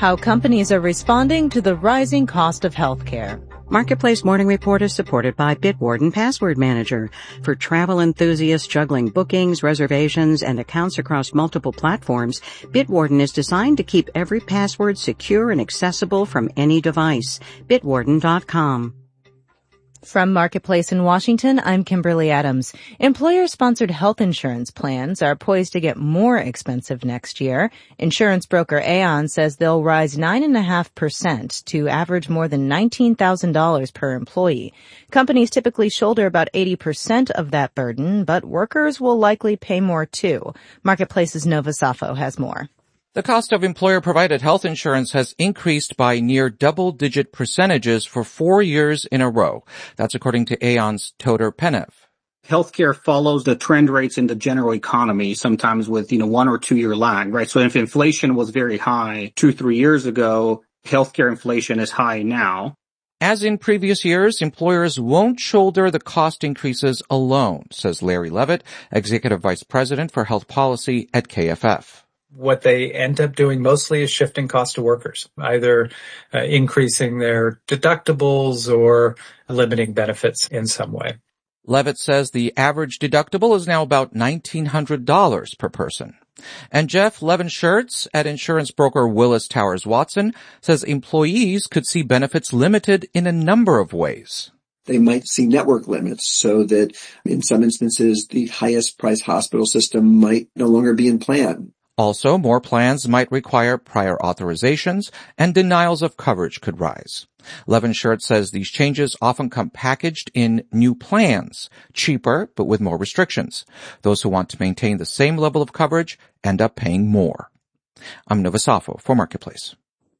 how companies are responding to the rising cost of healthcare. Marketplace Morning Report is supported by Bitwarden Password Manager. For travel enthusiasts juggling bookings, reservations, and accounts across multiple platforms, Bitwarden is designed to keep every password secure and accessible from any device. Bitwarden.com. From Marketplace in Washington, I'm Kimberly Adams. Employer-sponsored health insurance plans are poised to get more expensive next year. Insurance broker Aon says they'll rise 9.5% to average more than $19,000 per employee. Companies typically shoulder about 80% of that burden, but workers will likely pay more too. Marketplace's Nova Safo has more. The cost of employer-provided health insurance has increased by near double-digit percentages for 4 years in a row. That's according to Aon's Toder Penev. Healthcare follows the trend rates in the general economy, sometimes with, 1 or 2 year lag, right? So if inflation was very high 2-3 years ago, healthcare inflation is high now. As in previous years, employers won't shoulder the cost increases alone, says Larry Levitt, Executive Vice President for Health Policy at KFF. What they end up doing mostly is shifting cost to workers, either increasing their deductibles or limiting benefits in some way. Levitt says the average deductible is now about $1,900 per person. And Jeff Levin-Schertz at insurance broker Willis Towers Watson says employees could see benefits limited in a number of ways. They might see network limits so that in some instances the highest price hospital system might no longer be in plan. Also, more plans might require prior authorizations, and denials of coverage could rise. Levin-Schertz says these changes often come packaged in new plans, cheaper but with more restrictions. Those who want to maintain the same level of coverage end up paying more. I'm Nova Safo for Marketplace.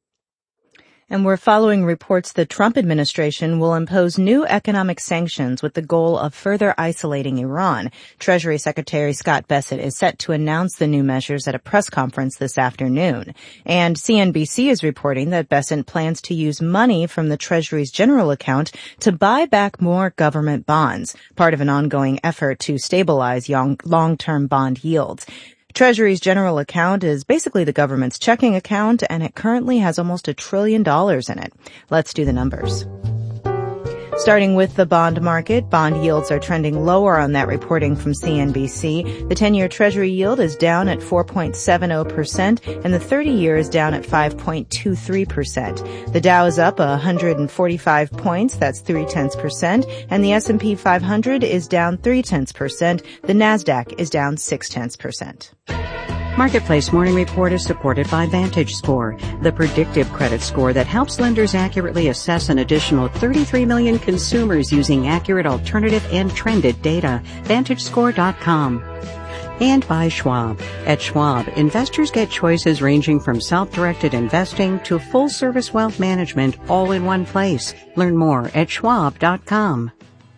And we're following reports the Trump administration will impose new economic sanctions with the goal of further isolating Iran. Treasury Secretary Scott Bessent is set to announce the new measures at a press conference this afternoon. And CNBC is reporting that Bessent plans to use money from the Treasury's general account to buy back more government bonds, part of an ongoing effort to stabilize long-term bond yields. Treasury's general account is basically the government's checking account, and it currently has almost $1 trillion in it. Let's do the numbers. Starting with the bond market, bond yields are trending lower on that reporting from CNBC. The 10-year Treasury yield is down at 4.70%, and the 30-year is down at 5.23%. The Dow is up 145 points, that's 0.3%, and the S&P 500 is down 0.3%. The Nasdaq is down 0.6%. Marketplace Morning Report is supported by VantageScore, the predictive credit score that helps lenders accurately assess an additional 33 million consumers using accurate alternative and trended data. VantageScore.com. And by Schwab. At Schwab, investors get choices ranging from self-directed investing to full-service wealth management all in one place. Learn more at Schwab.com.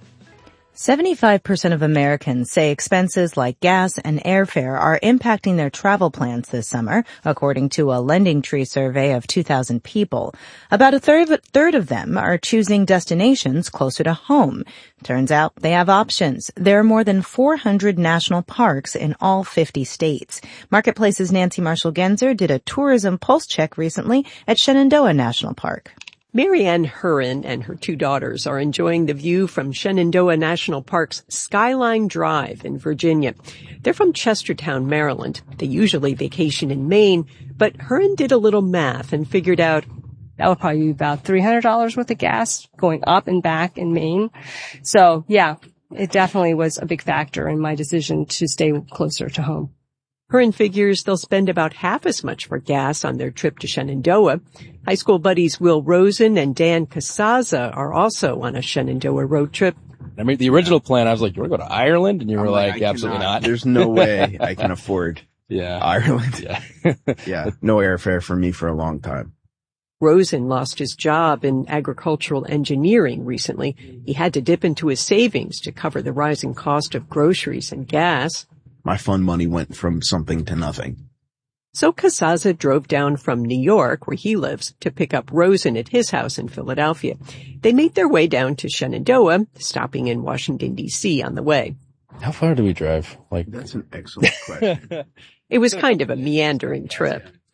75% of Americans say expenses like gas and airfare are impacting their travel plans this summer, according to a LendingTree survey of 2,000 people. About a third of them are choosing destinations closer to home. Turns out they have options. There are more than 400 national parks in all 50 states. Marketplace's Nancy Marshall-Genzer did a tourism pulse check recently at Shenandoah National Park. Marianne Hurren and her 2 daughters are enjoying the view from Shenandoah National Park's Skyline Drive in Virginia. They're from Chestertown, Maryland. They usually vacation in Maine, but Hurren did a little math and figured out that would probably be about $300 worth of gas going up and back in Maine. So, yeah, it definitely was a big factor in my decision to stay closer to home. Hurren figures they'll spend about half as much for gas on their trip to Shenandoah. High school buddies Will Rosen and Dan Casaza are also on a Shenandoah road trip. I mean, the original plan, I was like, you want to go to Ireland? And you were like, absolutely not. There's no way I can afford Ireland. Yeah. Yeah, no airfare for me for a long time. Rosen lost his job in agricultural engineering recently. He had to dip into his savings to cover the rising cost of groceries and gas. My fund money went from something to nothing. So Casaza drove down from New York, where he lives, to pick up Rosen at his house in Philadelphia. They made their way down to Shenandoah, stopping in Washington, D.C. on the way. How far do we drive? That's an excellent question. It was kind of a meandering trip.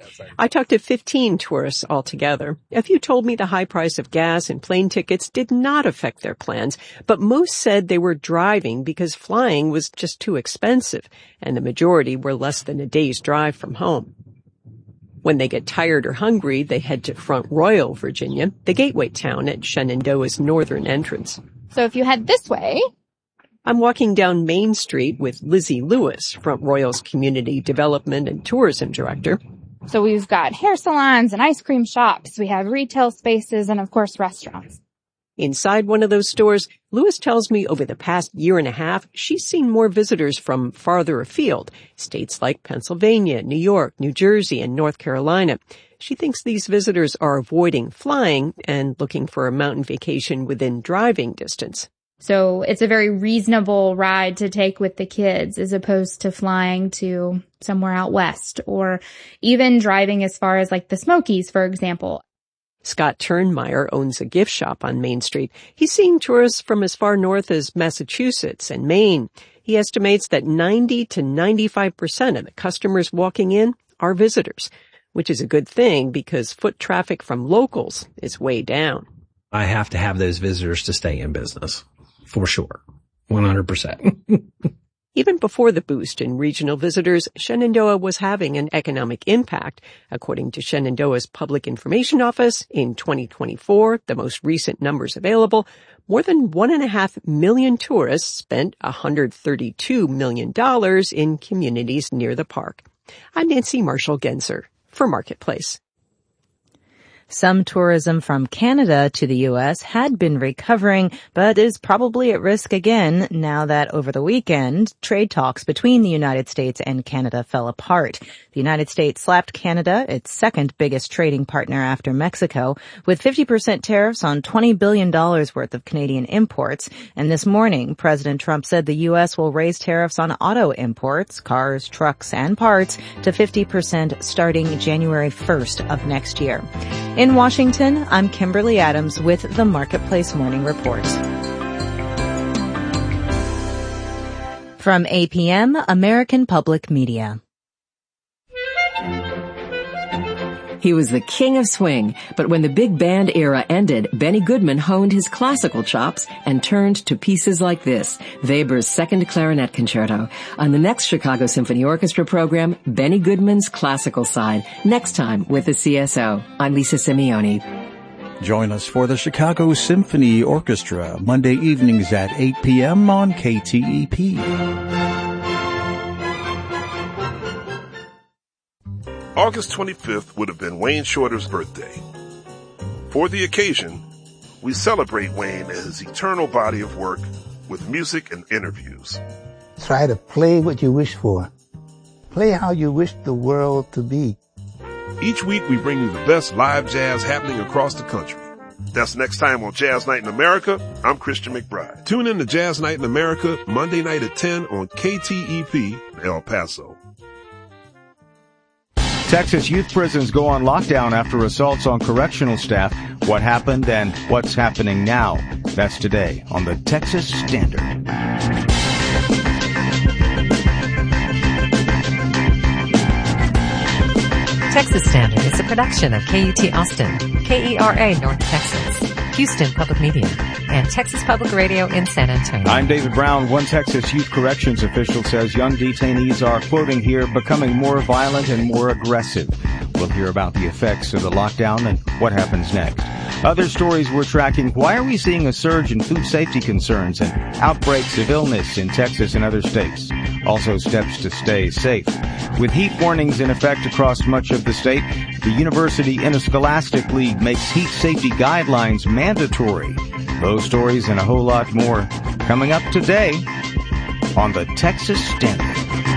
I talked to 15 tourists altogether. A few told me the high price of gas and plane tickets did not affect their plans, but most said they were driving because flying was just too expensive, and the majority were less than a day's drive from home. When they get tired or hungry, they head to Front Royal, Virginia, the gateway town at Shenandoah's northern entrance. So if you head this way... I'm walking down Main Street with Lizzie Lewis, Front Royal's Community Development and Tourism Director. So we've got hair salons and ice cream shops. We have retail spaces and, of course, restaurants. Inside one of those stores, Lewis tells me over the past year and a half, she's seen more visitors from farther afield, states like Pennsylvania, New York, New Jersey, and North Carolina. She thinks these visitors are avoiding flying and looking for a mountain vacation within driving distance. So it's a very reasonable ride to take with the kids as opposed to flying to somewhere out west or even driving as far as like the Smokies, for example. Scott Turnmeyer owns a gift shop on Main Street. He's seeing tourists from as far north as Massachusetts and Maine. He estimates that 90 to 95% of the customers walking in are visitors, which is a good thing because foot traffic from locals is way down. I have to have those visitors to stay in business. For sure. 100%. Even before the boost in regional visitors, Shenandoah was having an economic impact. According to Shenandoah's Public Information Office, in 2024, the most recent numbers available, more than 1.5 million tourists spent $132 million in communities near the park. I'm Nancy Marshall-Genzer for Marketplace. Some tourism from Canada to the U.S. had been recovering, but is probably at risk again now that over the weekend, trade talks between the United States and Canada fell apart. The United States slapped Canada, its second biggest trading partner after Mexico, with 50% tariffs on $20 billion worth of Canadian imports. And this morning, President Trump said the U.S. will raise tariffs on auto imports, cars, trucks, and parts to 50% starting January 1st of next year. In Washington, I'm Kimberly Adams with the Marketplace Morning Report. From APM, American Public Media. He was the king of swing, but when the big band era ended, Benny Goodman honed his classical chops and turned to pieces like this, Weber's Second Clarinet Concerto. On the next Chicago Symphony Orchestra program, Benny Goodman's classical side, next time with the CSO. I'm Lisa Simeone. Join us for the Chicago Symphony Orchestra, Monday evenings at 8 p.m. on KTEP. August 25th would have been Wayne Shorter's birthday. For the occasion, we celebrate Wayne and his eternal body of work with music and interviews. Try to play what you wish for. Play how you wish the world to be. Each week we bring you the best live jazz happening across the country. That's next time on Jazz Night in America. I'm Christian McBride. Tune in to Jazz Night in America Monday night at 10 on KTEP El Paso. Texas youth prisons go on lockdown after assaults on correctional staff. What happened and what's happening now? That's today on the Texas Standard. Texas Standard is a production of KUT Austin, KERA North Texas, Houston Public Media, and Texas Public Radio in San Antonio. I'm David Brown. One Texas youth corrections official says young detainees are, quoting here, becoming more violent and more aggressive. We'll hear about the effects of the lockdown and what happens next. Other stories we're tracking: why are we seeing a surge in food safety concerns and outbreaks of illness in Texas and other states? Also, steps to stay safe. With heat warnings in effect across much of the state, the University Interscholastic League makes heat safety guidelines mandatory. Those stories and a whole lot more coming up today on the Texas Standard.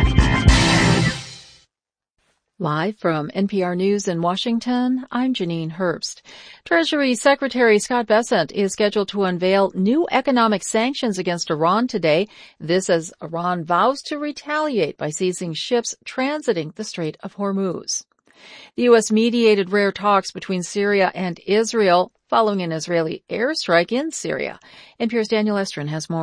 Live from NPR News in Washington, I'm Janine Herbst. Treasury Secretary Scott Bessent is scheduled to unveil new economic sanctions against Iran today. This as Iran vows to retaliate by seizing ships transiting the Strait of Hormuz. The U.S. mediated rare talks between Syria and Israel following an Israeli airstrike in Syria. NPR's Daniel Estrin has more.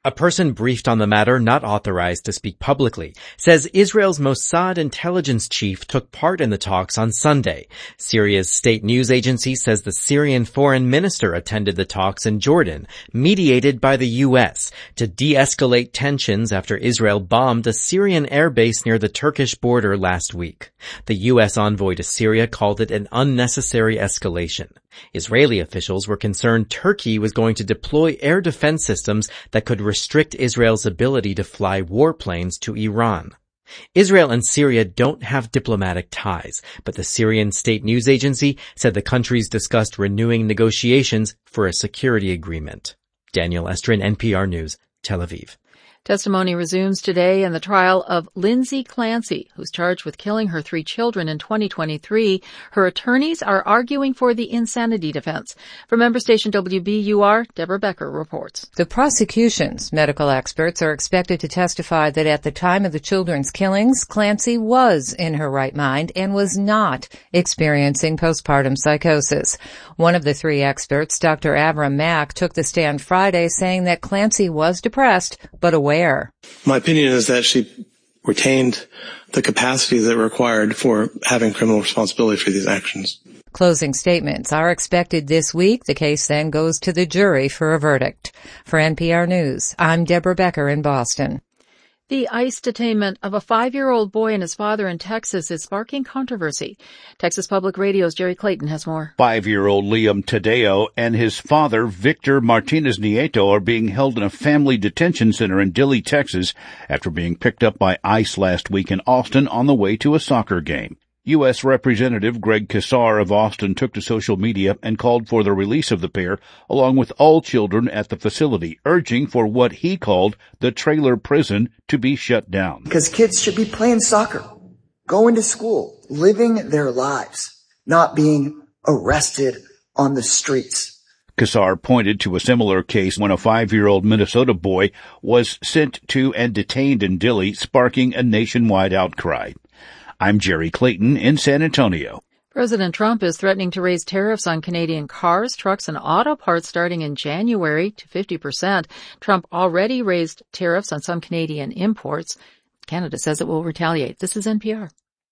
A person briefed on the matter, not authorized to speak publicly, says Israel's Mossad intelligence chief took part in the talks on Sunday. Syria's state news agency says the Syrian foreign minister attended the talks in Jordan, mediated by the U.S., to de-escalate tensions after Israel bombed a Syrian airbase near the Turkish border last week. The U.S. envoy to Syria called it an unnecessary escalation. Israeli officials were concerned Turkey was going to deploy air defense systems that could restrict Israel's ability to fly warplanes to Iran. Israel and Syria don't have diplomatic ties, but the Syrian state news agency said the countries discussed renewing negotiations for a security agreement. Daniel Estrin, NPR News, Tel Aviv. Testimony resumes today in the trial of Lindsay Clancy, who's charged with killing her 3 children in 2023. Her attorneys are arguing for the insanity defense. From member station WBUR, Deborah Becker reports. The prosecution's medical experts are expected to testify that at the time of the children's killings, Clancy was in her right mind and was not experiencing postpartum psychosis. One of the 3 experts, Dr. Avram Mack, took the stand Friday saying that Clancy was depressed but aware. My opinion is that she retained the capacity that required for having criminal responsibility for these actions. Closing statements are expected this week. The case then goes to the jury for a verdict. For NPR News, I'm Deborah Becker in Boston. The ICE detainment of a 5-year-old boy and his father in Texas is sparking controversy. Texas Public Radio's Jerry Clayton has more. 5-year-old Liam Tadeo and his father, Victor Martinez Nieto, are being held in a family detention center in Dilley, Texas, after being picked up by ICE last week in Austin on the way to a soccer game. U.S. Representative Greg Casar of Austin took to social media and called for the release of the pair, along with all children at the facility, urging for what he called the trailer prison to be shut down. Because kids should be playing soccer, going to school, living their lives, not being arrested on the streets. Casar pointed to a similar case when a 5-year-old Minnesota boy was sent to and detained in Dilley, sparking a nationwide outcry. I'm Jerry Clayton in San Antonio. President Trump is threatening to raise tariffs on Canadian cars, trucks, and auto parts starting in January to 50%. Trump already raised tariffs on some Canadian imports. Canada says it will retaliate. This is NPR.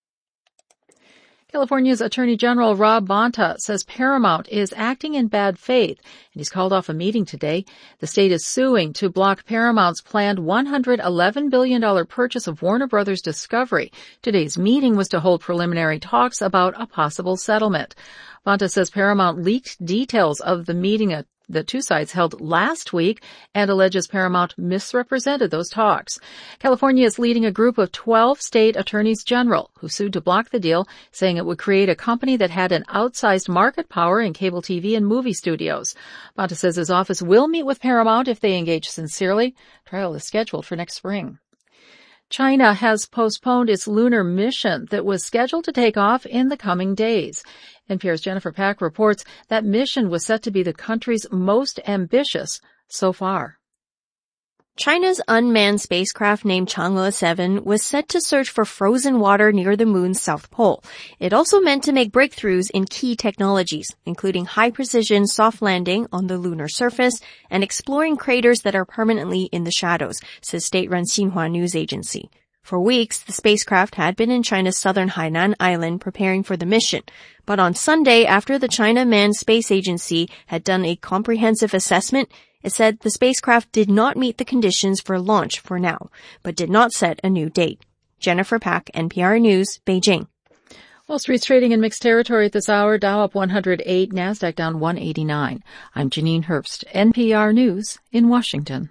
California's Attorney General Rob Bonta says Paramount is acting in bad faith, and he's called off a meeting today. The state is suing to block Paramount's planned $111 billion purchase of Warner Brothers Discovery. Today's meeting was to hold preliminary talks about a possible settlement. Bonta says Paramount leaked details of the meeting the 2 sides held last week and alleges Paramount misrepresented those talks. California is leading a group of 12 state attorneys general who sued to block the deal, saying it would create a company that had an outsized market power in cable TV and movie studios. Bonta says his office will meet with Paramount if they engage sincerely. Trial is scheduled for next spring. China has postponed its lunar mission that was scheduled to take off in the coming days. NPR's Jennifer Pack reports that mission was set to be the country's most ambitious so far. China's unmanned spacecraft named Chang'e 7 was set to search for frozen water near the moon's south pole. It also meant to make breakthroughs in key technologies, including high-precision soft landing on the lunar surface and exploring craters that are permanently in the shadows, says state-run Xinhua news agency. For weeks, the spacecraft had been in China's southern Hainan island preparing for the mission. But on Sunday, after the China Manned Space Agency had done a comprehensive assessment, it said the spacecraft did not meet the conditions for launch for now, but did not set a new date. Jennifer Pack, NPR News, Beijing. Wall Street's trading in mixed territory at this hour. Dow up 108, NASDAQ down 189. I'm Janine Herbst, NPR News in Washington.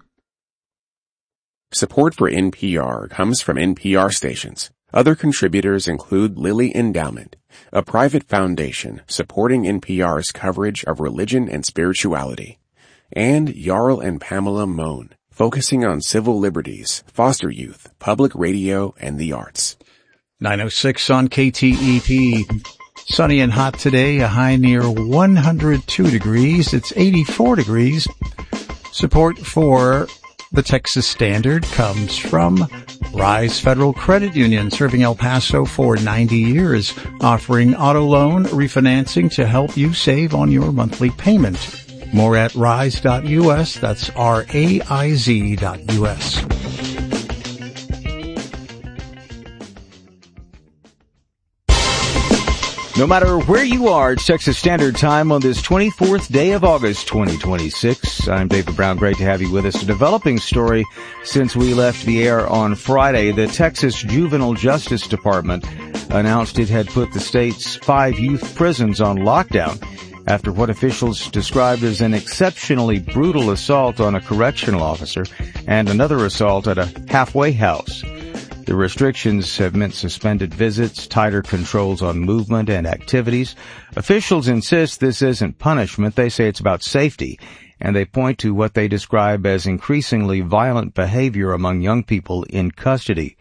Support for NPR comes from NPR stations. Other contributors include Lilly Endowment, a private foundation supporting NPR's coverage of religion and spirituality, and Jarl and Pamela Mohn, focusing on civil liberties, foster youth, public radio, and the arts. 9:06 on KTEP. Sunny and hot today, a high near 102 degrees. It's 84 degrees. Support for the Texas Standard comes from Rise Federal Credit Union, serving El Paso for 90 years, offering auto loan refinancing to help you save on your monthly payment. More at rise.us. That's RAIZ.us. No matter where you are, it's Texas Standard Time on this 24th day of August 2026. I'm David Brown. Great to have you with us. A developing story since we left the air on Friday. The Texas Juvenile Justice Department announced it had put the state's 5 youth prisons on lockdown after what officials described as an exceptionally brutal assault on a correctional officer and another assault at a halfway house. The restrictions have meant suspended visits, tighter controls on movement and activities. Officials insist this isn't punishment. They say it's about safety, and they point to what they describe as increasingly violent behavior among young people in custody.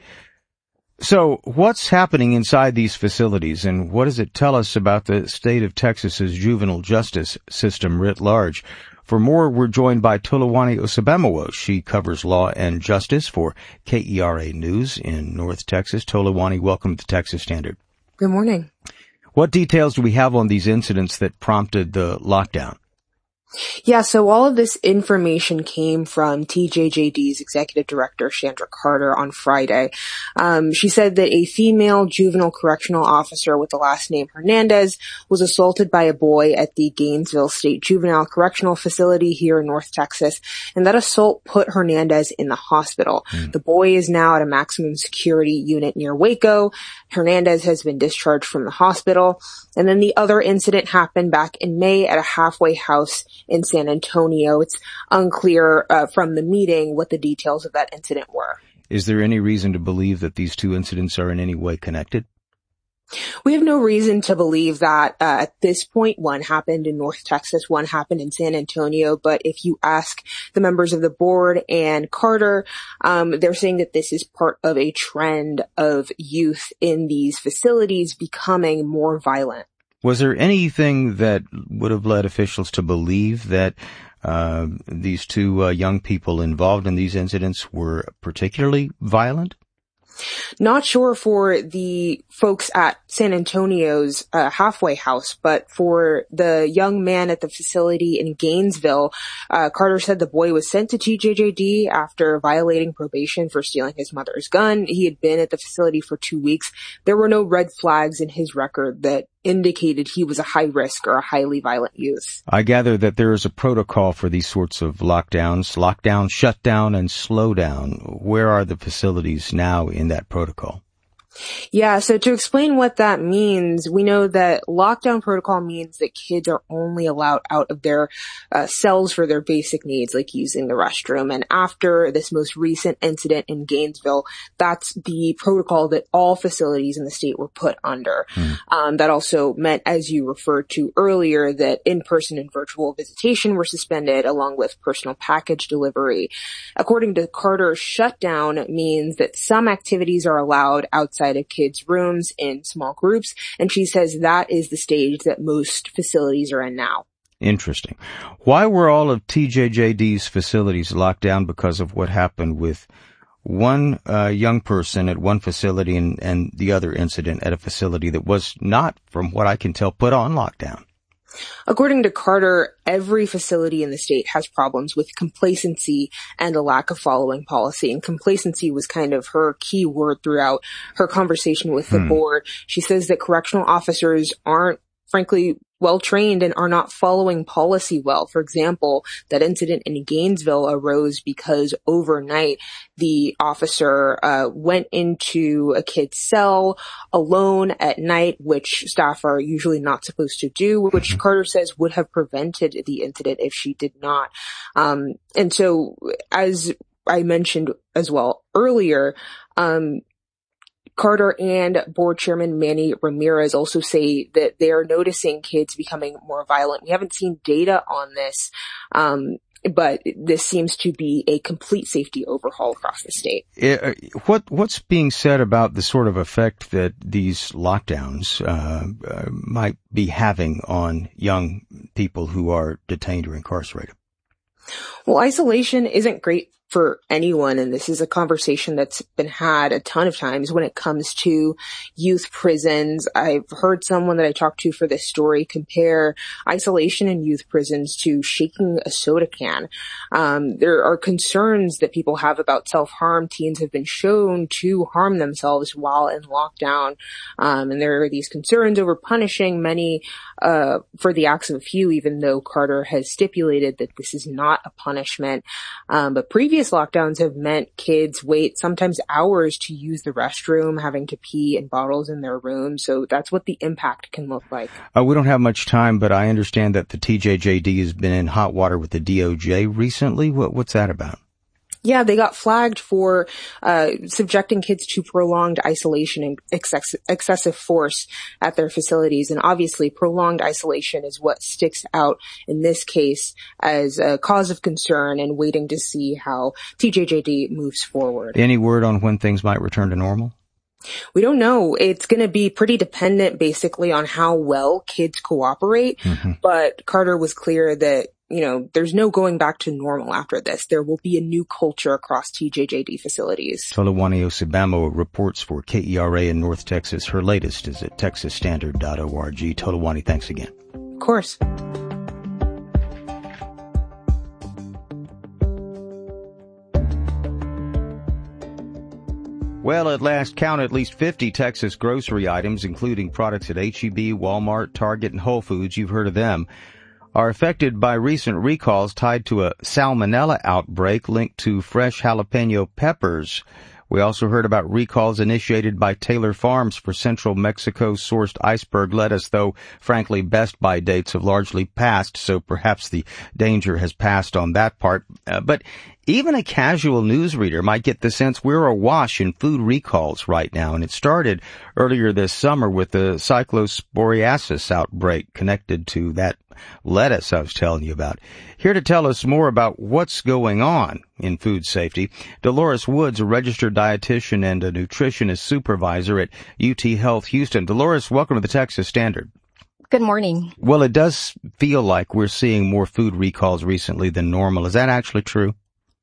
So, what's happening inside these facilities, and what does it tell us about the state of Texas's juvenile justice system writ large? For more, we're joined by Toluwani Osabemewo. She covers law and justice for KERA News in North Texas. Toluwani, welcome to Texas Standard. Good morning. What details do we have on these incidents that prompted the lockdown? Yeah, so all of this information came from TJJD's executive director, Chandra Carter, on Friday. She said that a female juvenile correctional officer with the last name Hernandez was assaulted by a boy at the Gainesville State Juvenile Correctional Facility here in North Texas, and that assault put Hernandez in the hospital. The boy is now at a maximum security unit near Waco. Hernandez has been discharged from the hospital. And then the other incident happened back in May at a halfway house in San Antonio. It's unclear from the meeting what the details of that incident were. Is there any reason to believe that these two incidents are in any way connected? We have no reason to believe that at this point. One happened in North Texas, one happened in San Antonio. But if you ask the members of the board and Carter, they're saying that this is part of a trend of youth in these facilities becoming more violent. Was there anything that would have led officials to believe that these two young people involved in these incidents were particularly violent? Not sure for the folks at San Antonio's halfway house, but for the young man at the facility in Gainesville, Carter said the boy was sent to TJJD after violating probation for stealing his mother's gun. He had been at the facility for 2 weeks. There were no red flags in his record that indicated he was a high risk or a highly violent youth. I gather that there is a protocol for these sorts of lockdowns, lockdown, shutdown, and slowdown. Where are the facilities now in that protocol? Yeah, so to explain what that means, we know that lockdown protocol means that kids are only allowed out of their cells for their basic needs, like using the restroom. And after this most recent incident in Gainesville, that's the protocol that all facilities in the state were put under. That also meant, as you referred to earlier, that in-person and virtual visitation were suspended, along with personal package delivery. According to Carter, shutdown means that some activities are allowed outside of kids' rooms in small groups, and she says that is the stage that most facilities are in now. Interesting. Why were all of TJJD's facilities locked down? Because of what happened with one young person at one facility and the other incident at a facility that was not, from what I can tell, put on lockdown? According to Carter, every facility in the state has problems with complacency and a lack of following policy. And complacency was kind of her key word throughout her conversation with the board. She says that correctional officers aren't, frankly, well trained and are not following policy well. For example, that incident in Gainesville arose because overnight the officer went into a kid's cell alone at night, which staff are usually not supposed to do, which Carter says would have prevented the incident if she did not. And so, as I mentioned as well earlier, Carter and board chairman Manny Ramirez also say that they are noticing kids becoming more violent. We haven't seen data on this, but this seems to be a complete safety overhaul across the state. What's being said about the sort of effect that these lockdowns might be having on young people who are detained or incarcerated? Well, isolation isn't great for anyone, and this is a conversation that's been had a ton of times when it comes to youth prisons. I've heard someone that I talked to for this story compare isolation in youth prisons to shaking a soda can. There are concerns that people have about self-harm. Teens have been shown to harm themselves while in lockdown, and there are these concerns over punishing many for the acts of a few, even though Carter has stipulated that this is not a punishment. But previous lockdowns have meant kids wait sometimes hours to use the restroom, having to pee in bottles in their room. So that's what the impact can look like. We don't have much time, but I understand that the TJJD has been in hot water with the DOJ recently. What's that about? Yeah, they got flagged for subjecting kids to prolonged isolation and excessive force at their facilities. And obviously, prolonged isolation is what sticks out in this case as a cause of concern, and waiting to see how TJJD moves forward. Any word on when things might return to normal? We don't know. It's going to be pretty dependent basically on how well kids cooperate. Mm-hmm. But Carter was clear that, there's no going back to normal after this. There will be a new culture across TJJD facilities. Tolawani Osibamo reports for KERA in North Texas. Her latest is at texasstandard.org. Tolawani, thanks again. Of course. Well, at last count, at least 50 Texas grocery items, including products at H-E-B, Walmart, Target, and Whole Foods, you've heard of them, are affected by recent recalls tied to a salmonella outbreak linked to fresh jalapeno peppers. We also heard about recalls initiated by Taylor Farms for Central Mexico-sourced iceberg lettuce, though, frankly, best-by dates have largely passed, so perhaps the danger has passed on that part. But even a casual newsreader might get the sense we're awash in food recalls right now, and it started earlier this summer with the cyclosporiasis outbreak connected to that lettuce I was telling you about. Here to tell us more about what's going on in food safety, Dolores Woods, a registered dietitian and a nutritionist supervisor at UT Health Houston. Dolores, welcome to the Texas Standard. Good morning. Well, it does feel like we're seeing more food recalls recently than normal. Is that actually true?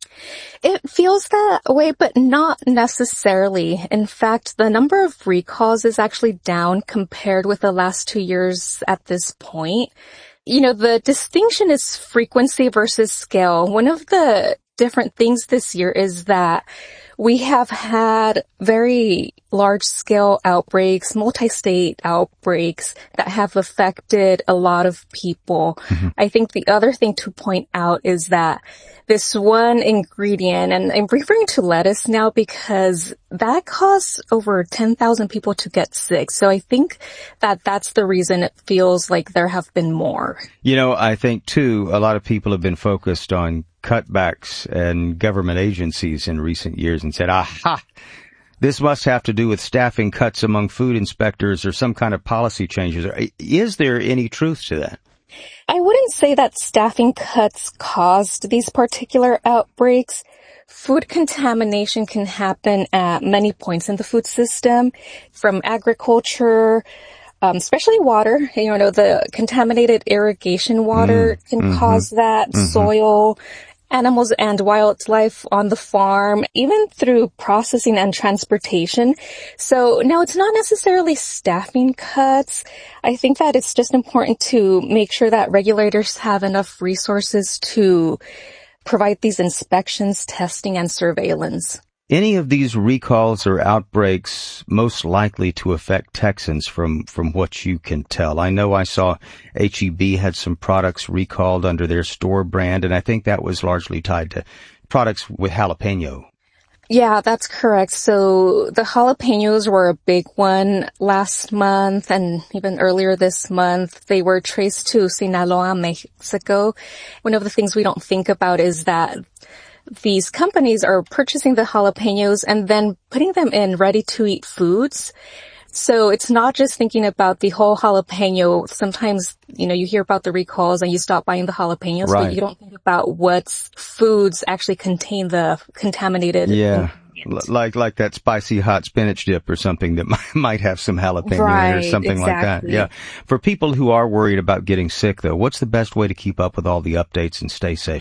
It feels that way, but not necessarily. In fact, the number of recalls is actually down compared with the last 2 years at this point. The distinction is frequency versus scale. One of the different things this year is that we have had very large-scale outbreaks, multi-state outbreaks that have affected a lot of people. Mm-hmm. I think the other thing to point out is that this one ingredient, and I'm referring to lettuce now because that caused over 10,000 people to get sick. So I think that that's the reason it feels like there have been more. I think, too, a lot of people have been focused on cutbacks and government agencies in recent years and said, aha, this must have to do with staffing cuts among food inspectors or some kind of policy changes. Is there any truth to that? I wouldn't say that staffing cuts caused these particular outbreaks. Food contamination can happen at many points in the food system, from agriculture, especially water. The contaminated irrigation water can cause that, soil, animals and wildlife on the farm, even through processing and transportation. So no, it's not necessarily staffing cuts. I think that it's just important to make sure that regulators have enough resources to provide these inspections, testing, and surveillance. Any of these recalls or outbreaks most likely to affect Texans from what you can tell? I know I saw H-E-B had some products recalled under their store brand, and I think that was largely tied to products with jalapeno. Yeah, that's correct. So the jalapenos were a big one last month and even earlier this month. They were traced to Sinaloa, Mexico. One of the things we don't think about is that these companies are purchasing the jalapenos and then putting them in ready-to-eat foods. So it's not just thinking about the whole jalapeno. Sometimes, you hear about the recalls and you stop buying the jalapenos, right, but you don't think about what foods actually contain the contaminated. Yeah. Like that spicy hot spinach dip or something that might have some jalapeno in it or something exactly. Like that. Yeah. For people who are worried about getting sick, though, what's the best way to keep up with all the updates and stay safe?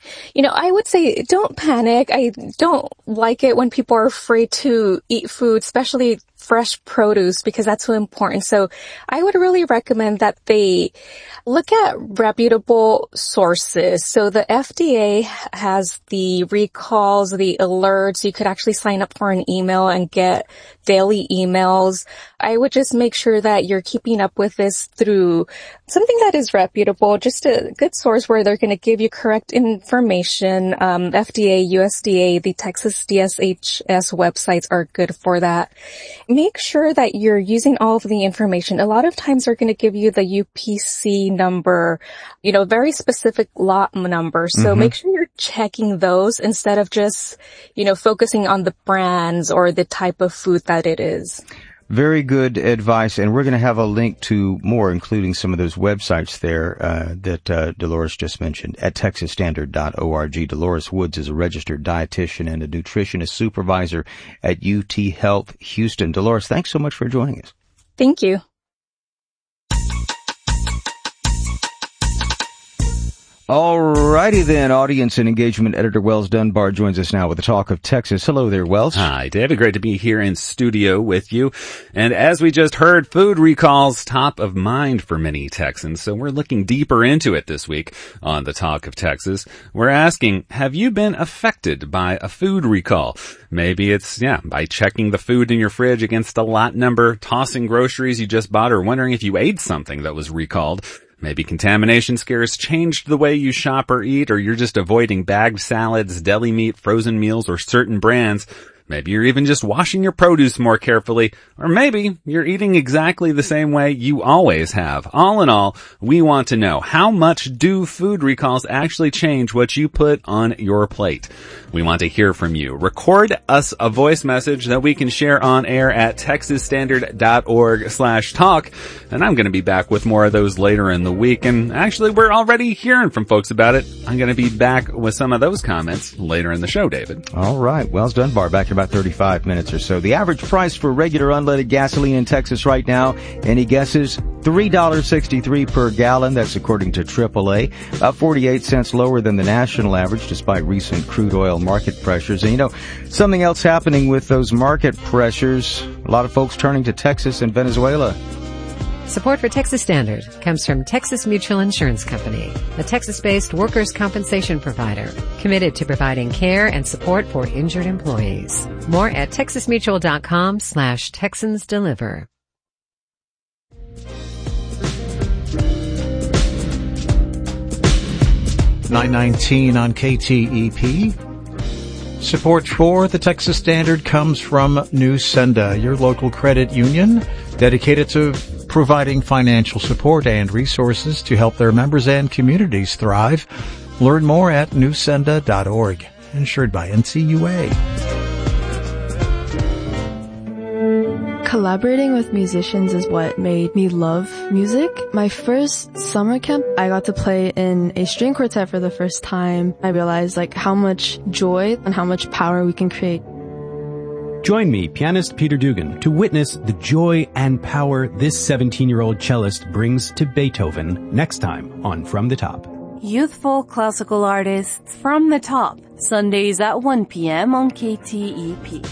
I would say don't panic. I don't like it when people are afraid to eat food, especially fresh produce, because that's so important. So I would really recommend that they look at reputable sources. So the FDA has the recalls, the alerts. You could actually sign up for an email and get daily emails. I would just make sure that you're keeping up with this through something that is reputable, just a good source where they're going to give you correct information. FDA, USDA, the Texas DSHS websites are good for that. Make sure that you're using all of the information. A lot of times they're going to give you the UPC number, very specific lot number. So make sure you're checking those instead of just, focusing on the brands or the type of food that it is. Very good advice, and we're going to have a link to more, including some of those websites there that Dolores just mentioned at texasstandard.org. Dolores Woods is a registered dietitian and a nutritionist supervisor at UT Health Houston. Dolores, thanks so much for joining us. Thank you. All righty then, audience and engagement editor Wells Dunbar joins us now with the Talk of Texas. Hello there, Wells. Hi, David. Great to be here in studio with you. And as we just heard, food recalls top of mind for many Texans. So we're looking deeper into it this week on the Talk of Texas. We're asking, have you been affected by a food recall? Maybe it's, by checking the food in your fridge against a lot number, tossing groceries you just bought, or wondering if you ate something that was recalled. Maybe contamination scares changed the way you shop or eat, or you're just avoiding bagged salads, deli meat, frozen meals, or certain brands. Maybe you're even just washing your produce more carefully, or maybe you're eating exactly the same way you always have. All in all, we want to know, how much do food recalls actually change what you put on your plate? We want to hear from you. Record us a voice message that we can share on air at texasstandard.org/talk. And I'm going to be back with more of those later in the week. And actually, we're already hearing from folks about it. I'm going to be back with some of those comments later in the show, David. All right. Wells Dunbar back in about 35 minutes or so. The average price for regular unleaded gasoline in Texas right now, any guesses? $3.63 per gallon. That's according to AAA. About 48 cents lower than the national average despite recent crude oil market pressures. And something else happening with those market pressures, a lot of folks turning to Texas and Venezuela. Support for Texas Standard comes from Texas Mutual Insurance Company, a Texas-based workers' compensation provider committed to providing care and support for injured employees. More at texasmutual.com/TexansDeliver. $9:19 on KTEP. Support for the Texas Standard comes from Newsenda, your local credit union dedicated to providing financial support and resources to help their members and communities thrive. Learn more at newsenda.org. Insured by NCUA. Collaborating with musicians is what made me love music. My first summer camp, I got to play in a string quartet for the first time. I realized how much joy and how much power we can create. Join me, pianist Peter Dugan, to witness the joy and power this 17-year-old cellist brings to Beethoven next time on From the Top. Youthful classical artists From the Top, Sundays at 1 p.m. on KTEP.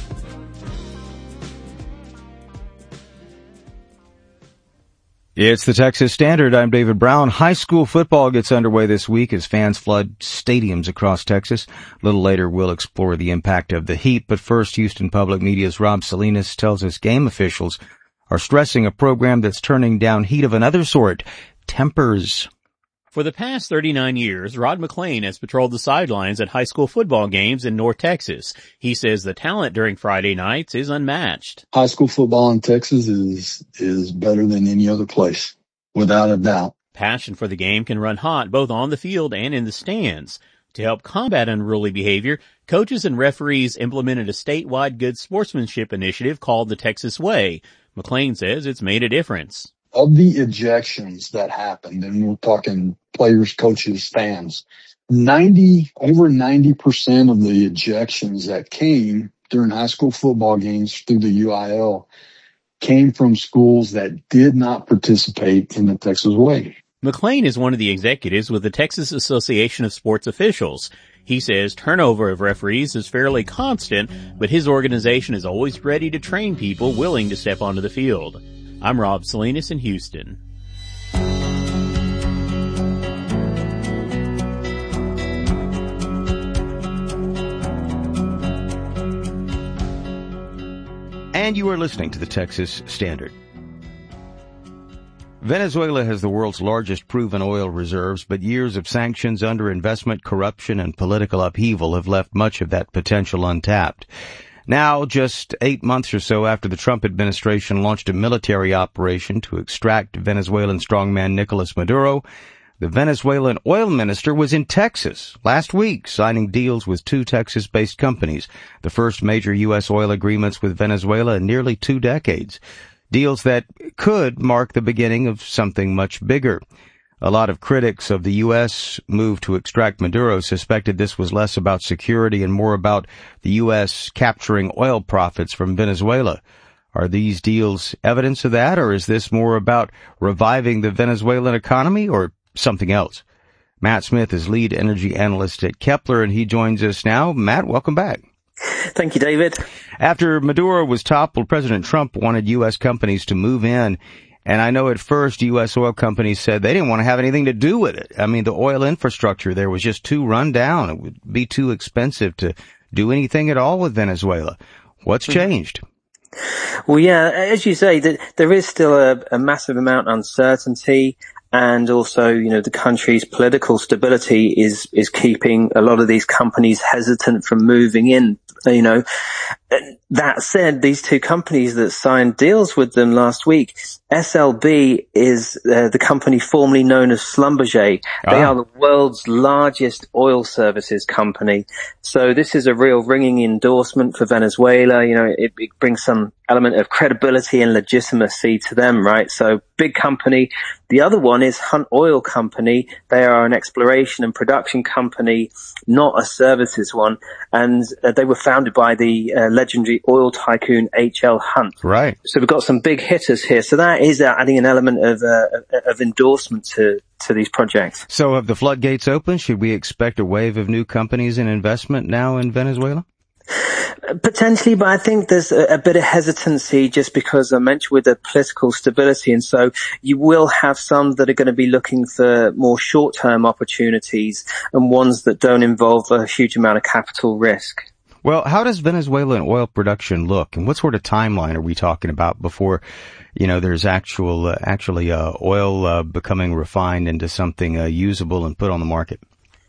It's the Texas Standard. I'm David Brown. High school football gets underway this week as fans flood stadiums across Texas. A little later, we'll explore the impact of the heat. But first, Houston Public Media's Rob Salinas tells us game officials are stressing a program that's turning down heat of another sort, tempers. For the past 39 years, Rod McClain has patrolled the sidelines at high school football games in North Texas. He says the talent during Friday nights is unmatched. High school football in Texas is better than any other place, without a doubt. Passion for the game can run hot both on the field and in the stands. To help combat unruly behavior, coaches and referees implemented a statewide good sportsmanship initiative called the Texas Way. McClain says it's made a difference. Of the ejections that happened, and we're talking players, coaches, fans, over 90% of the ejections that came during high school football games through the UIL came from schools that did not participate in the Texas Way. McLean is one of the executives with the Texas Association of Sports Officials. He says turnover of referees is fairly constant, but his organization is always ready to train people willing to step onto the field. I'm Rob Salinas in Houston. And you are listening to the Texas Standard. Venezuela has the world's largest proven oil reserves, but years of sanctions, underinvestment, corruption, and political upheaval have left much of that potential untapped. Now, just 8 months or so after the Trump administration launched a military operation to extract Venezuelan strongman Nicolas Maduro, the Venezuelan oil minister was in Texas last week, signing deals with 2 Texas-based companies, the first major U.S. oil agreements with Venezuela in nearly 2 decades. Deals that could mark the beginning of something much bigger. A lot of critics of the U.S. move to extract Maduro suspected this was less about security and more about the U.S. capturing oil profits from Venezuela. Are these deals evidence of that, or is this more about reviving the Venezuelan economy, or something else? Matt Smith is lead energy analyst at Kepler, and he joins us now. Matt, welcome back. Thank you, David. After Maduro was toppled, President Trump wanted U.S. companies to move in. And I know at first U.S. oil companies said they didn't want to have anything to do with it. I mean, the oil infrastructure there was just too run down. It would be too expensive to do anything at all with Venezuela. What's changed? Well, yeah, as you say, there is still a massive amount of uncertainty. And also, the country's political stability is keeping a lot of these companies hesitant from moving in, That said, these 2 companies that signed deals with them last week, SLB is the company formerly known as Schlumberger. They are the world's largest oil services company. So this is a real ringing endorsement for Venezuela. It brings some element of credibility and legitimacy to them, right? So big company. The other one is Hunt Oil Company. They are an exploration and production company, not a services one. And they were founded by the legendary oil tycoon H.L. Hunt. Right. So we've got some big hitters here. So that is adding an element of endorsement to these projects. So have the floodgates opened? Should we expect a wave of new companies and investment now in Venezuela? Potentially, but I think there's a bit of hesitancy just because I mentioned with the political stability. And so you will have some that are going to be looking for more short-term opportunities and ones that don't involve a huge amount of capital risk. Well, how does Venezuelan oil production look, and what sort of timeline are we talking about before, there's actually oil becoming refined into something usable and put on the market?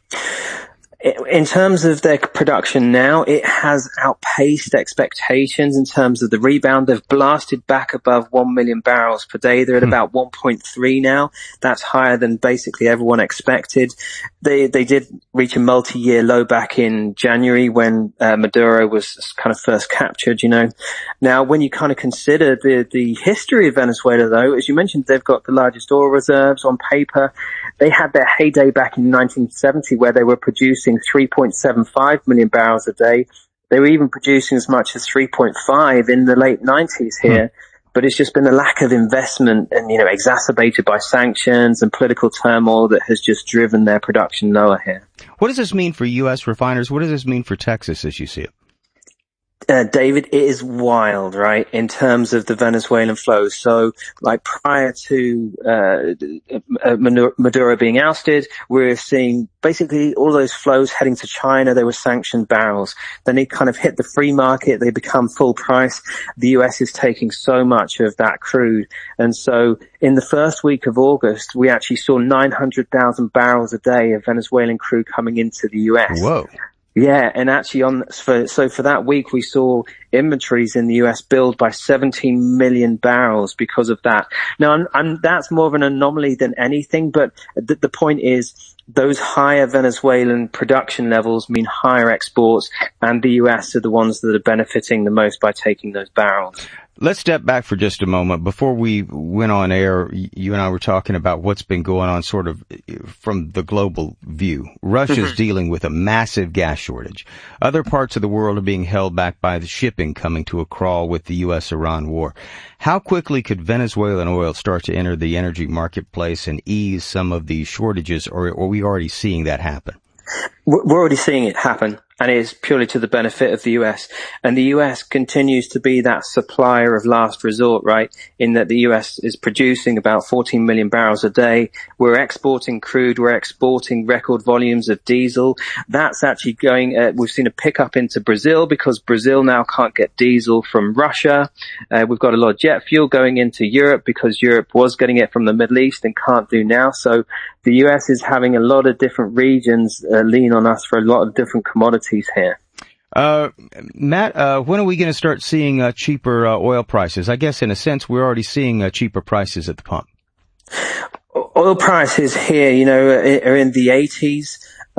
In terms of their production now, it has outpaced expectations in terms of the rebound. They've blasted back above 1 million barrels per day. They're at about 1.3 now. That's higher than basically everyone expected. They did reach a multi-year low back in January when Maduro was kind of first captured, Now, when you kind of consider the history of Venezuela, though, as you mentioned, they've got the largest oil reserves on paper. They had their heyday back in 1970 where they were producing 3.75 million barrels a day. They were even producing as much as 3.5 in the late 90s here. But it's just been a lack of investment and, exacerbated by sanctions and political turmoil that has just driven their production lower here. What does this mean for U.S. refiners? What does this mean for Texas as you see it? David, it is wild, right, in terms of the Venezuelan flows. So, prior to Maduro being ousted, we're seeing basically all those flows heading to China. They were sanctioned barrels. Then it kind of hit the free market. They become full price. The U.S. is taking so much of that crude. And so in the first week of August, we actually saw 900,000 barrels a day of Venezuelan crude coming into the U.S. Whoa. Yeah, and actually for that week we saw inventories in the US build by 17 million barrels because of that. Now, that's more of an anomaly than anything, but the point is those higher Venezuelan production levels mean higher exports, and the US are the ones that are benefiting the most by taking those barrels. Let's step back for just a moment. Before we went on air, you and I were talking about what's been going on sort of from the global view. Russia's dealing with a massive gas shortage. Other parts of the world are being held back by the shipping coming to a crawl with the U.S.-Iran war. How quickly could Venezuelan oil start to enter the energy marketplace and ease some of these shortages, or are we already seeing that happen? We're already seeing it happen, and it is purely to the benefit of the US. And the US continues to be that supplier of last resort, right? In that the US is producing about 14 million barrels a day. We're exporting crude. We're exporting record volumes of diesel. That's actually going, we've seen a pickup into Brazil because Brazil now can't get diesel from Russia. We've got a lot of jet fuel going into Europe because Europe was getting it from the Middle East and can't do now. So the US is having a lot of different regions lean on us for a lot of different commodities here. Matt, when are we going to start seeing cheaper oil prices? I guess in a sense we're already seeing cheaper prices at the pump. Oil prices here, are in the 80s.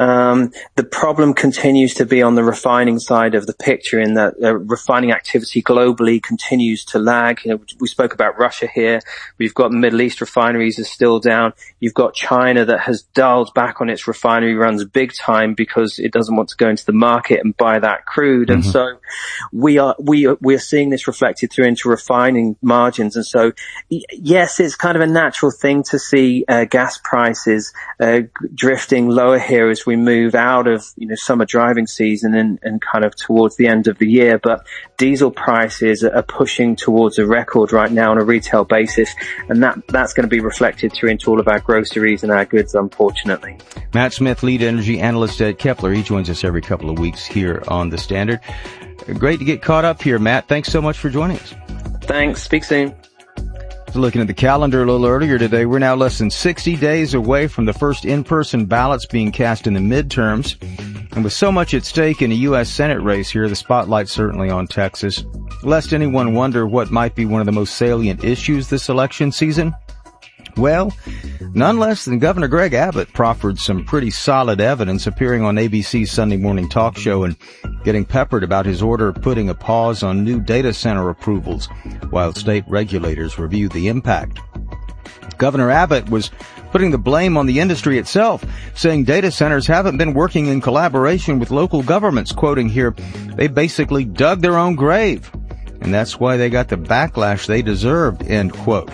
The problem continues to be on the refining side of the picture in that refining activity globally continues to lag. We spoke about Russia here. We've got Middle East refineries are still down. You've got China that has dialed back on its refinery runs big time because it doesn't want to go into the market and buy that crude. And so we are seeing this reflected through into refining margins. And so yes, it's kind of a natural thing to see gas prices drifting lower here as we move out of summer driving season and kind of towards the end of the year. But diesel prices are pushing towards a record right now on a retail basis, and that's going to be reflected through into all of our groceries and our goods, unfortunately. Matt Smith, lead energy analyst at Kepler. He joins us every couple of weeks here on The Standard. Great to get caught up here, Matt. Thanks so much for joining us. Thanks. Speak soon. Looking at the calendar a little earlier today, we're now less than 60 days away from the first in-person ballots being cast in the midterms. And with so much at stake in a U.S. Senate race here, the spotlight's certainly on Texas. Lest anyone wonder what might be one of the most salient issues this election season, well, none less than Governor Greg Abbott proffered some pretty solid evidence appearing on ABC's Sunday morning talk show and getting peppered about his order putting a pause on new data center approvals while state regulators review the impact. Governor Abbott was putting the blame on the industry itself, saying data centers haven't been working in collaboration with local governments. Quoting here, they basically dug their own grave, and that's why they got the backlash they deserved, end quote.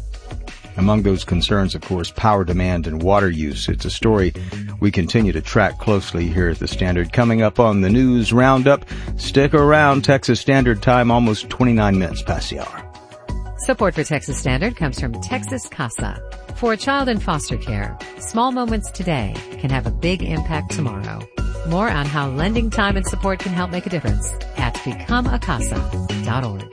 Among those concerns, of course, power demand and water use. It's a story we continue to track closely here at The Standard. Coming up on the News Roundup, stick around. Texas Standard Time, almost 29 minutes past the hour. Support for Texas Standard comes from Texas Casa. For a child in foster care, small moments today can have a big impact tomorrow. More on how lending time and support can help make a difference at becomeacasa.org.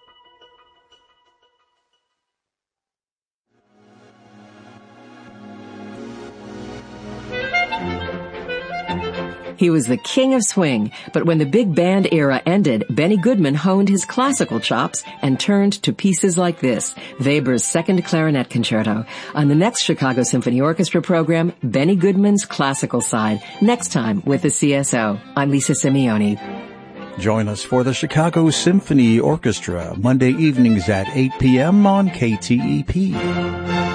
He was the king of swing, but when the big band era ended, Benny Goodman honed his classical chops and turned to pieces like this, Weber's Second Clarinet Concerto. On the next Chicago Symphony Orchestra program, Benny Goodman's classical side, next time with the CSO. I'm Lisa Simeone. Join us for the Chicago Symphony Orchestra, Monday evenings at 8 p.m. on KTEP.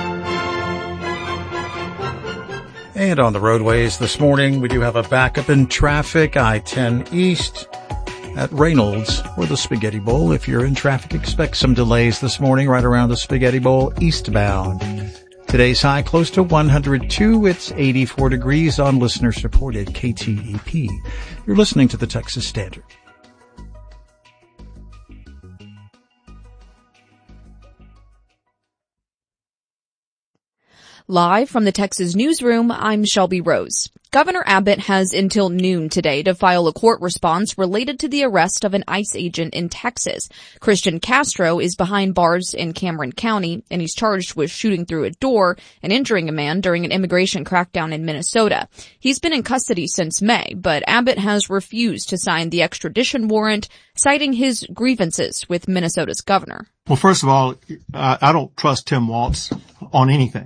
And on the roadways this morning, we do have a backup in traffic, I-10 East at Reynolds or the Spaghetti Bowl. If you're in traffic, expect some delays this morning right around the Spaghetti Bowl eastbound. Today's high close to 102. It's 84 degrees on listener-supported KTEP. You're listening to the Texas Standard. Live from the Texas Newsroom, I'm Shelby Rose. Governor Abbott has until noon today to file a court response related to the arrest of an ICE agent in Texas. Christian Castro is behind bars in Cameron County, and he's charged with shooting through a door and injuring a man during an immigration crackdown in Minnesota. He's been in custody since May, but Abbott has refused to sign the extradition warrant, citing his grievances with Minnesota's governor. Well, first of all, I don't trust Tim Walz on anything.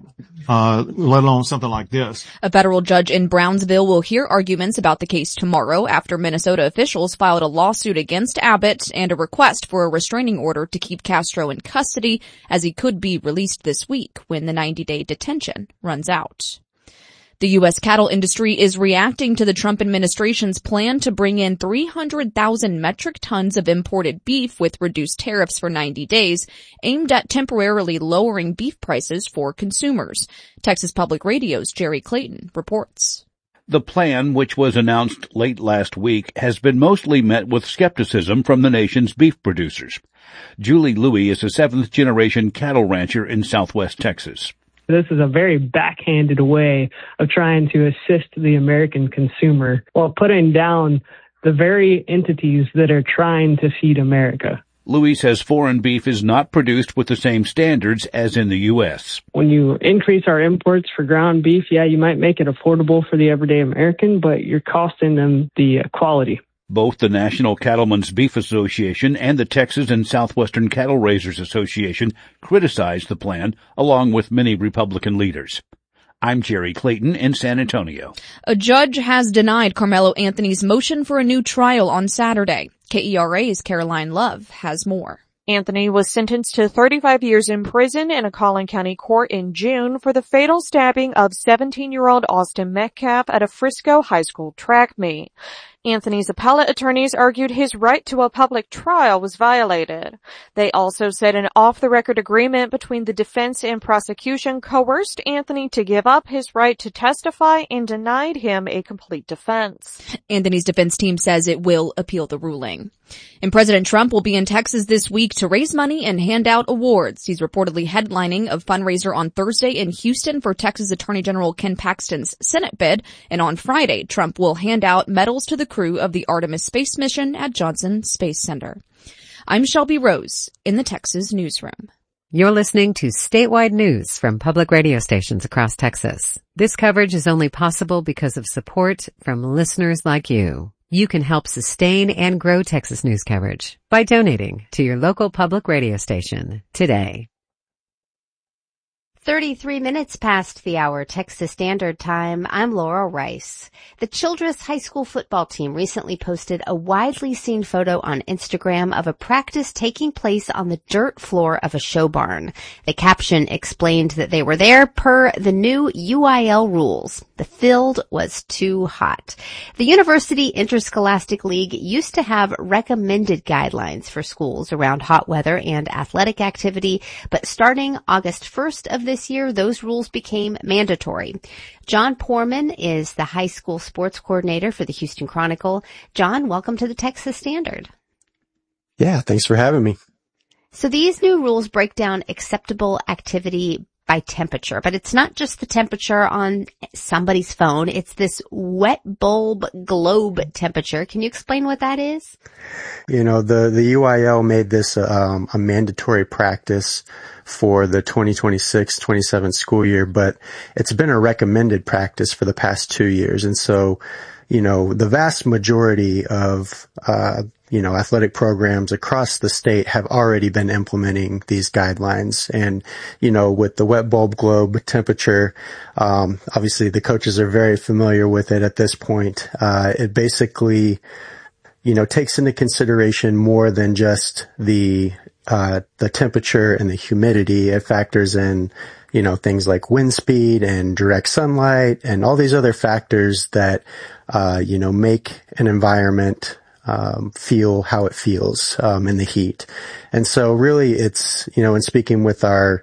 let alone something like this. A federal judge in Brownsville will hear arguments about the case tomorrow after Minnesota officials filed a lawsuit against Abbott and a request for a restraining order to keep Castro in custody, as he could be released this week when the 90-day detention runs out. The U.S. cattle industry is reacting to the Trump administration's plan to bring in 300,000 metric tons of imported beef with reduced tariffs for 90 days, aimed at temporarily lowering beef prices for consumers. Texas Public Radio's Jerry Clayton reports. The plan, which was announced late last week, has been mostly met with skepticism from the nation's beef producers. Julie Louie is a seventh-generation cattle rancher in southwest Texas. This is a very backhanded way of trying to assist the American consumer while putting down the very entities that are trying to feed America. Louis says foreign beef is not produced with the same standards as in the U.S. When you increase our imports for ground beef, yeah, you might make it affordable for the everyday American, but you're costing them the quality. Both the National Cattlemen's Beef Association and the Texas and Southwestern Cattle Raisers Association criticized the plan, along with many Republican leaders. I'm Jerry Clayton in San Antonio. A judge has denied Carmelo Anthony's motion for a new trial on Saturday. KERA's Caroline Love has more. Anthony was sentenced to 35 years in prison in a Collin County court in June for the fatal stabbing of 17-year-old Austin Metcalf at a Frisco high school track meet. Anthony's appellate attorneys argued his right to a public trial was violated. They also said an off-the-record agreement between the defense and prosecution coerced Anthony to give up his right to testify and denied him a complete defense. Anthony's defense team says it will appeal the ruling. And President Trump will be in Texas this week to raise money and hand out awards. He's reportedly headlining a fundraiser on Thursday in Houston for Texas Attorney General Ken Paxton's Senate bid. And on Friday, Trump will hand out medals to the crew of the Artemis space mission at Johnson Space Center. I'm Shelby Rose in the Texas Newsroom. You're listening to statewide news from public radio stations across Texas. This coverage is only possible because of support from listeners like you. You can help sustain and grow Texas news coverage by donating to your local public radio station today. 33 minutes past the hour Texas Standard Time. I'm Laura Rice. The Childress High School football team recently posted a widely seen photo on Instagram of a practice taking place on the dirt floor of a show barn. The caption explained that they were there per the new UIL rules. The field was too hot. The University Interscholastic League used to have recommended guidelines for schools around hot weather and athletic activity, but starting August 1st of this year, those rules became mandatory. John Poorman is the high school sports coordinator for the Houston Chronicle. John, welcome to the Texas Standard. Yeah, thanks for having me. So these new rules break down acceptable activity by temperature, but it's not just the temperature on somebody's phone. It's this wet bulb globe temperature. Can you explain what that is? You know, the UIL made this a mandatory practice for the 2026-27 school year, but it's been a recommended practice for the past 2 years. And so, you know, the vast majority of, athletic programs across the state have already been implementing these guidelines. And, you know, with the wet bulb globe temperature, obviously the coaches are very familiar with it at this point. It basically, takes into consideration more than just the temperature and the humidity. It factors in, things like wind speed and direct sunlight and all these other factors that, make an environment feel how it feels in the heat. And so really it's, in speaking with our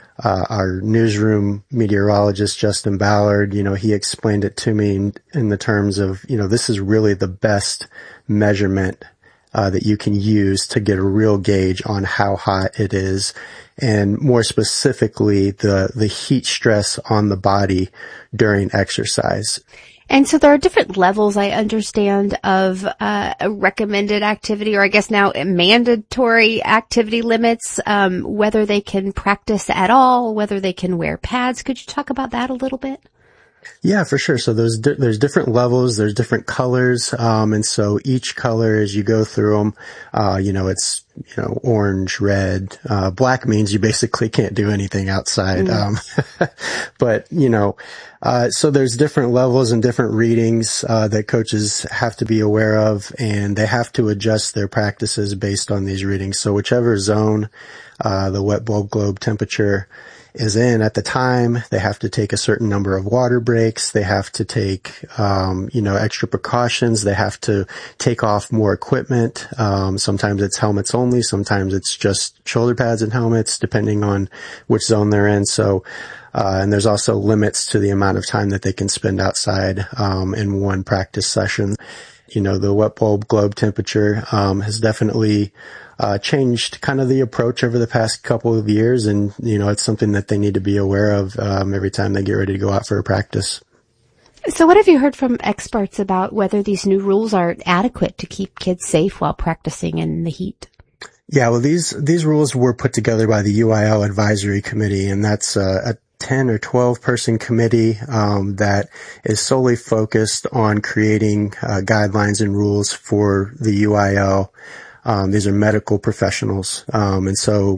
newsroom meteorologist, Justin Ballard, he explained it to me in the terms of, this is really the best measurement that you can use to get a real gauge on how hot it is, and more specifically the heat stress on the body during exercise. And so there are different levels, I understand, of a recommended activity, or I guess now mandatory activity limits, whether they can practice at all, whether they can wear pads. Could you talk about that a little bit? Yeah, for sure. So there's different levels, there's different colors, and so each color as you go through them, it's, orange, red, black means you basically can't do anything outside. But, so there's different levels and different readings, that coaches have to be aware of, and they have to adjust their practices based on these readings. So whichever zone, the wet bulb globe temperature is in at the time, they have to take a certain number of water breaks. They have to take, extra precautions. They have to take off more equipment. Sometimes it's helmets only. Sometimes it's just shoulder pads and helmets, depending on which zone they're in. So, and there's also limits to the amount of time that they can spend outside, in one practice session. The wet bulb globe temperature, has definitely changed kind of the approach over the past couple of years. And, it's something that they need to be aware of, every time they get ready to go out for a practice. So what have you heard from experts about whether these new rules are adequate to keep kids safe while practicing in the heat? Yeah, well, these rules were put together by the UIL Advisory Committee, and that's a 10 or 12 person committee, that is solely focused on creating, guidelines and rules for the UIL. These are medical professionals. And so,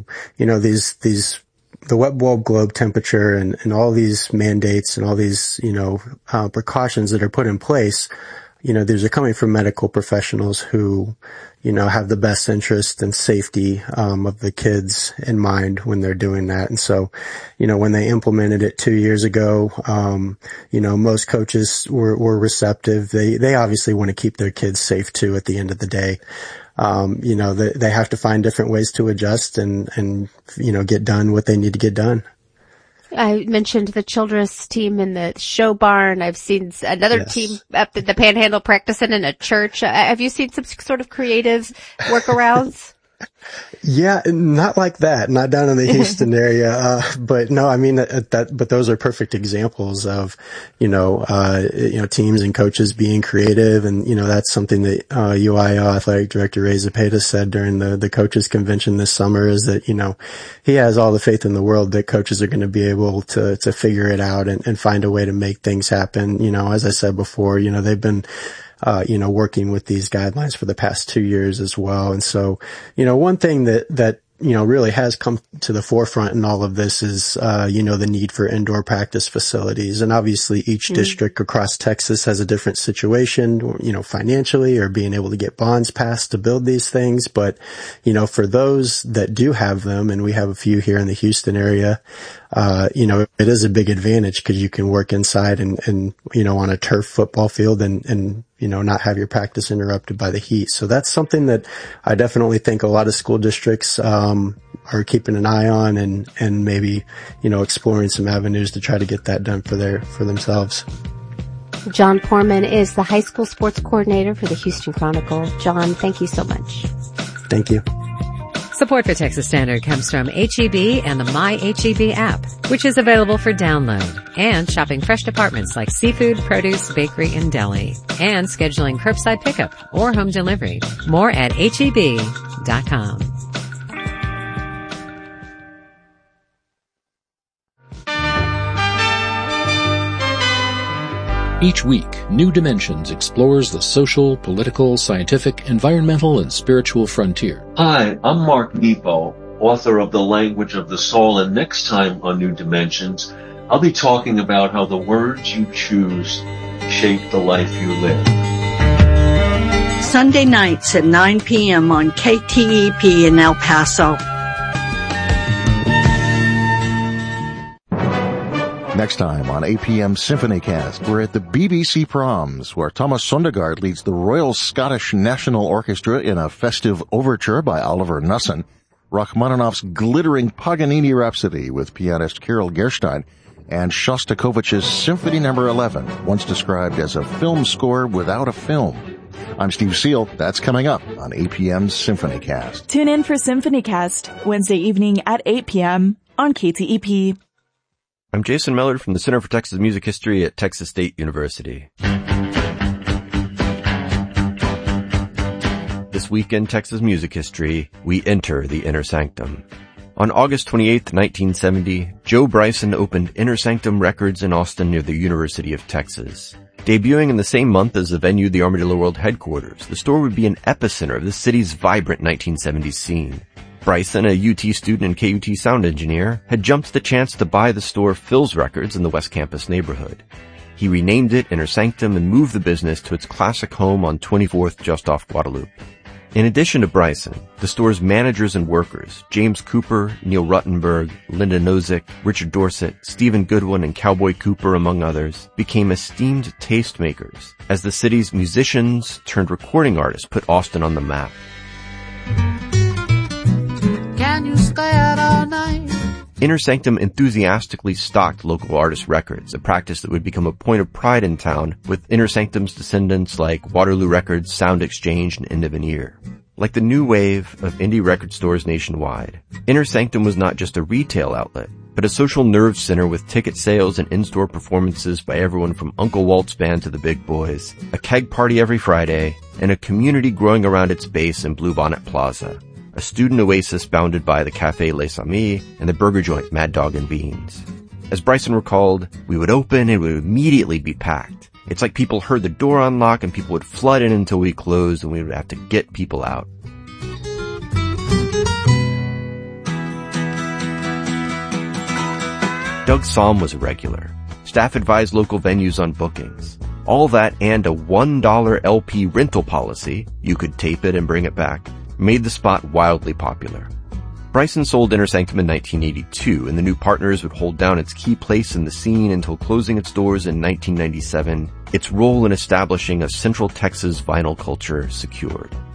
the wet bulb globe temperature and all these mandates and all these, precautions that are put in place, these are coming from medical professionals who, have the best interest and safety, of the kids in mind when they're doing that. And so, when they implemented it 2 years ago, most coaches were receptive. They obviously want to keep their kids safe too at the end of the day. They have to find different ways to adjust and get done what they need to get done. I mentioned the Childress team in the show barn. I've seen another team up at the Panhandle practicing in a church. Have you seen some sort of creative workarounds? Yeah, not like that. Not down in the Houston area. But no, I mean, but those are perfect examples of, teams and coaches being creative. And, that's something that, UIL Athletic Director Ray Zepeda said during the coaches convention this summer, is that, he has all the faith in the world that coaches are going to be able to figure it out and find a way to make things happen. As I said before, they've been, working with these guidelines for the past 2 years as well. And so, one thing that really has come to the forefront in all of this is, the need for indoor practice facilities. And obviously each district across Texas has a different situation, financially, or being able to get bonds passed to build these things. But, for those that do have them, and we have a few here in the Houston area, it is a big advantage because you can work inside and, on a turf football field and, not have your practice interrupted by the heat. So that's something that I definitely think a lot of school districts, are keeping an eye on and maybe, exploring some avenues to try to get that done for themselves. John Poorman is the high school sports coordinator for the Houston Chronicle. John, thank you so much. Thank you. Support for Texas Standard comes from H-E-B and the My H-E-B app, which is available for download, and shopping fresh departments like seafood, produce, bakery, and deli, and scheduling curbside pickup or home delivery. More at HEB.com. Each week, New Dimensions explores the social, political, scientific, environmental, and spiritual frontier. Hi, I'm Mark Nepo, author of The Language of the Soul, and next time on New Dimensions, I'll be talking about how the words you choose shape the life you live. Sunday nights at 9 p.m. on KTEP in El Paso. Next time on APM Symphonycast, we're at the BBC Proms, where Thomas Sondergaard leads the Royal Scottish National Orchestra in a festive overture by Oliver Nussin, Rachmaninoff's glittering Paganini Rhapsody with pianist Carol Gerstein, and Shostakovich's Symphony No. 11, once described as a film score without a film. I'm Steve Seal. That's coming up on APM Symphonycast. Tune in for Symphonycast, Wednesday evening at 8 p.m. on KTEP. I'm Jason Mellard from the Center for Texas Music History at Texas State University. This week in Texas Music History, we enter the inner sanctum. On August 28, 1970, Joe Bryson opened Inner Sanctum Records in Austin near the University of Texas. Debuting in the same month as the venue the Armadillo World headquarters, the store would be an epicenter of the city's vibrant 1970s scene. Bryson, a UT student and KUT sound engineer, had jumped at the chance to buy the store Phil's Records in the West Campus neighborhood. He renamed it Inner Sanctum and moved the business to its classic home on 24th just off Guadalupe. In addition to Bryson, the store's managers and workers, James Cooper, Neil Ruttenberg, Linda Nozick, Richard Dorset, Stephen Goodwin, and Cowboy Cooper, among others, became esteemed tastemakers as the city's musicians turned recording artists put Austin on the map. Can you stay out all night? Inner Sanctum enthusiastically stocked local artist records, a practice that would become a point of pride in town, with Inner Sanctum's descendants like Waterloo Records, Sound Exchange, and End of an Ear. Like the new wave of indie record stores nationwide, Inner Sanctum was not just a retail outlet, but a social nerve center with ticket sales and in-store performances by everyone from Uncle Walt's band to the big boys, a keg party every Friday, and a community growing around its base in Bluebonnet Plaza, a student oasis bounded by the Café Les Amis and the burger joint Mad Dog and Beans. As Bryson recalled, we would open and it would immediately be packed. It's like people heard the door unlock and people would flood in until we closed and we would have to get people out. Doug Somm was a regular. Staff advised local venues on bookings. All that and a $1 LP rental policy, you could tape it and bring it back, made the spot wildly popular. Bryson sold Inner Sanctum in 1982, and the new partners would hold down its key place in the scene until closing its doors in 1997, its role in establishing a Central Texas vinyl culture secured.